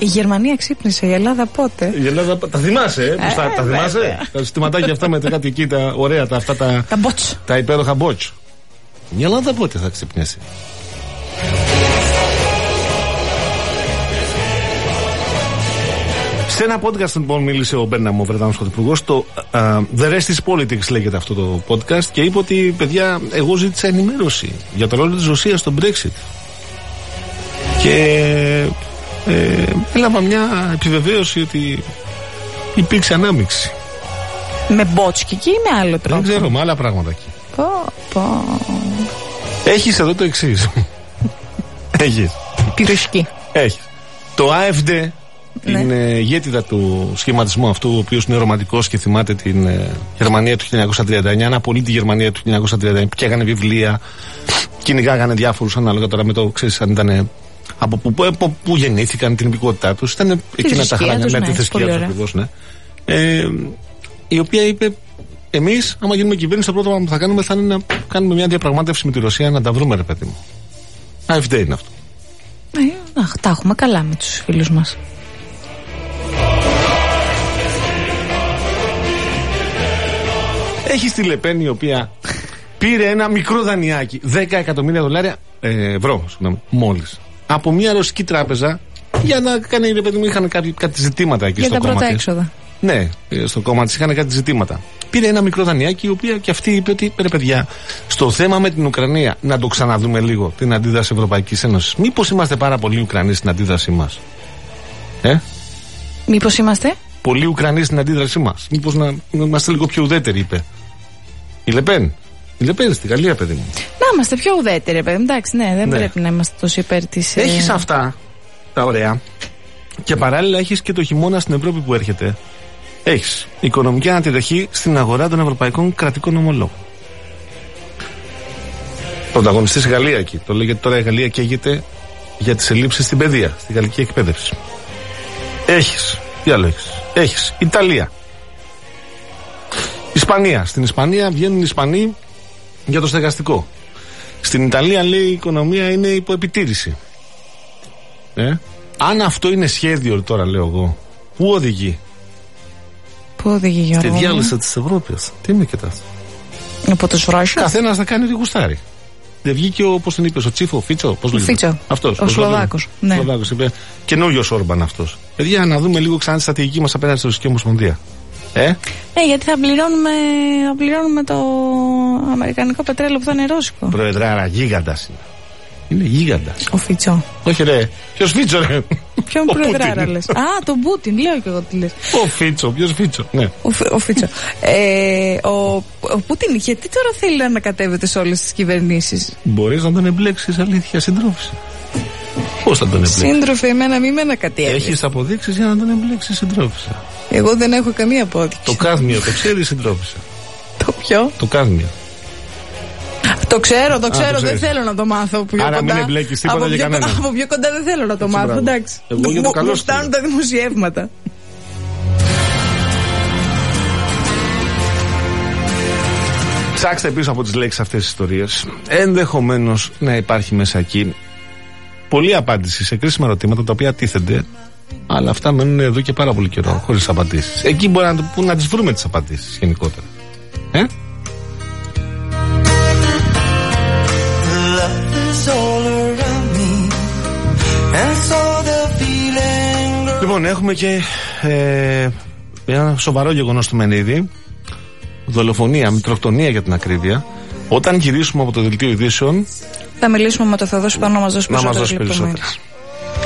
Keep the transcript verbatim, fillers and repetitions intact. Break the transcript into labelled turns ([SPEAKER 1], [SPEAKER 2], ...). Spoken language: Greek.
[SPEAKER 1] Η Γερμανία ξύπνησε, η Ελλάδα πότε?
[SPEAKER 2] Η Ελλάδα, τα θυμάσαι, ε, ε, τα, τα θυμάσαι. Τα συστηματάκια αυτά με τα κάτι εκεί, τα ωραία, τα, αυτά τα,
[SPEAKER 1] τα, μπότς.
[SPEAKER 2] τα υπέροχα μπότς. Η Ελλάδα πότε θα ξυπνήσει? Σε ένα podcast λοιπόν μίλησε ο Μπέρναμ, ο Βρετανός πρωθυπουργός, το uh, The Rest is Politics λέγεται αυτό το podcast, και είπε ότι παιδιά, εγώ ζήτησα ενημέρωση για το ρόλο της Ρωσίας στο Brexit. Και ε, έλαβα μια επιβεβαίωση ότι υπήρξε ανάμειξη.
[SPEAKER 1] Με μπότσκι ή με άλλο τρόπο?
[SPEAKER 2] Δεν ξέρω, με άλλα πράγματα εκεί.
[SPEAKER 1] Πω, πω.
[SPEAKER 2] Έχεις εδώ το εξής. Έχεις.
[SPEAKER 1] Πυροσική.
[SPEAKER 2] Έχεις. Το AfD,
[SPEAKER 1] ναι,
[SPEAKER 2] την ε, ηγέτιδα του σχηματισμού αυτού, ο οποίος είναι ρομαντικός και θυμάται την ε, Γερμανία του χίλια εννιακόσια τριάντα εννιά, αναπολύει τη Γερμανία του χίλια εννιακόσια τριάντα εννιά, και έκανε βιβλία, κυνηγάγανε διάφορους ανάλογα τώρα με το, ξέρεις, αν ήταν από που, που, που γεννήθηκαν, την υπηκότητά τους. Ήταν εκείνα τα χρόνια, με τη θρησκεία τους ακριβώς, ναι. Ε, η οποία είπε, εμείς, άμα γίνουμε κυβέρνηση, το πρώτο πράγμα που θα κάνουμε θα είναι να κάνουμε μια διαπραγμάτευση με τη Ρωσία, να τα βρούμε, ρε παιδί μου. AfD είναι αυτό.
[SPEAKER 1] Ε, αχ, τα έχουμε καλά με τους φίλους μας.
[SPEAKER 2] Έχει τη Λεπέν, η οποία πήρε ένα μικρό δανειάκι, δέκα εκατομμύρια δολάρια, ε, ευρώ, συγγνώμη, μόλις, από μια ρωσική τράπεζα, για να κάνει, ρε παιδί μου, είχαν κάτι, κάτι ζητήματα εκεί για στο κόμμα της. Για τα πρώτα έξοδα. Ναι, στο κόμμα της είχαν κάτι ζητήματα. Πήρε ένα μικρό δανειάκι, η οποία και αυτή είπε ότι, ρε παιδιά, στο θέμα με την Ουκρανία, να το ξαναδούμε λίγο, την αντίδραση Ευρωπαϊκής Ένωσης. Μήπως είμαστε πάρα πολλοί Ουκρανοί στην αντίδρασή μας? Ε?
[SPEAKER 1] Μήπως είμαστε
[SPEAKER 2] πολλοί Ουκρανοί στην αντίδρασή μας? Μήπως να, να είμαστε λίγο πιο ουδέτεροι, είπε η Λεπέν. Η Λεπέν στη Γαλλία, παιδί μου.
[SPEAKER 1] Να είμαστε πιο ουδέτεροι, παιδί μου. Εντάξει, ναι, δεν ναι. πρέπει να είμαστε τόσο υπέρ της.
[SPEAKER 2] Έχεις ε... αυτά τα ωραία. Και παράλληλα έχεις και το χειμώνα στην Ευρώπη που έρχεται. Έχεις οικονομική αναταραχή στην αγορά των ευρωπαϊκών κρατικών ομολόγων. Πρωταγωνιστής η Γαλλία εκεί. Το λέγεται τώρα η Γαλλία, καίγεται για τις ελλείψεις στην παιδεία, στη γαλλική εκπαίδευση. Έχεις, τι άλλο έχεις? Έχεις Ιταλία, Ισπανία. Στην Ισπανία βγαίνουν οι Ισπανοί για το στεγαστικό. Στην Ιταλία, λέει, η οικονομία είναι υπό επιτήρηση. Ε? Αν αυτό είναι σχέδιο, τώρα λέω εγώ, πού οδηγεί?
[SPEAKER 1] Πού οδηγεί, Γιώργο?
[SPEAKER 2] Στη διάλυση της Ευρώπης. Τι με κοιτάς?
[SPEAKER 1] Από τους Ρώσους.
[SPEAKER 2] Καθένας θα κάνει ό,τι γουστάρει. Δεν βγήκε ο, πώς τον είπες, ο Τσίφο, ο Φίτσο, πώς λέγεται?
[SPEAKER 1] Φίτσο.
[SPEAKER 2] Αυτός.
[SPEAKER 1] Ο Σλοβάκος. Ναι.
[SPEAKER 2] Σλοβάκος είπε. Καινούριος Όρμπαν αυτός. Παιδιά, να δούμε λίγο ξανά τη στρατηγική μας απέναντι στη Ρωσική Ομοσπονδία. Ε?
[SPEAKER 1] Ναι, γιατί θα πληρώνουμε, θα πληρώνουμε το αμερικανικό πετρέλαιο που θα είναι ρώσικο.
[SPEAKER 2] Προεδράρα, γίγαντας είναι. Είναι γίγαντας.
[SPEAKER 1] Ο Φίτσο.
[SPEAKER 2] Όχι, ρε. Ποιος Φίτσο, ρε?
[SPEAKER 1] Ποιον προεδράρα λες? Α, τον Πούτιν, λέω και εγώ τι λες.
[SPEAKER 2] Ο Φίτσο, ποιος Φίτσο? Ναι.
[SPEAKER 1] Ο, ο Φίτσο. ε, ο, ο Πούτιν, γιατί τώρα θέλει να ανακατεύεται σε όλες τις κυβερνήσεις?
[SPEAKER 2] Μπορείς να τον εμπλέξεις, αλήθεια, συντρόφισσα. Πώς θα τον εμπλέξεις?
[SPEAKER 1] Σύντροφε, εμένα μη με ανακατεύεις.
[SPEAKER 2] Έχεις αποδείξεις για να τον εμπλέξεις, συντρόφισσα?
[SPEAKER 1] Εγώ δεν έχω καμία απόδειξη.
[SPEAKER 2] Το κάδμιο, το ξέρεις, συντρόφισσα?
[SPEAKER 1] Το ποιο?
[SPEAKER 2] Το κάδμιο.
[SPEAKER 1] Το ξέρω, το ξέρω,
[SPEAKER 2] Α, το
[SPEAKER 1] δεν θέλω να το μάθω πιο
[SPEAKER 2] Άρα
[SPEAKER 1] κοντά.
[SPEAKER 2] μην εμπλέκεις τίποτα
[SPEAKER 1] από
[SPEAKER 2] για
[SPEAKER 1] πιο,
[SPEAKER 2] κανέναν.
[SPEAKER 1] από πιο κοντά δεν θέλω να το
[SPEAKER 2] Έτσι,
[SPEAKER 1] μάθω,
[SPEAKER 2] μπράβο.
[SPEAKER 1] εντάξει.
[SPEAKER 2] Εγώ για το καλό
[SPEAKER 1] μου φτάνουν τα δημοσιεύματα.
[SPEAKER 2] Ψάξτε πίσω από τις λέξεις αυτές τις ιστορίες. Ενδεχομένως να υπάρχει μέσα εκεί πολλή απάντηση σε κρίσιμα ερωτήματα τα οποία τίθενται, αλλά αυτά μένουν εδώ και πάρα πολύ καιρό χωρίς απαντήσεις. Εκεί μπορεί να, που, να τις βρούμε τις απαντήσεις γενικότερα. Ε? Λοιπόν, έχουμε και ε, ένα σοβαρό γεγονός του Μενίδη. Δολοφονία, μητροκτονία για την ακρίβεια. Όταν γυρίσουμε από το δελτίο ειδήσεων,
[SPEAKER 1] θα μιλήσουμε με το Θεοδόση πάνω να μας δώσει
[SPEAKER 2] περισσότερες λεπτομέρειες.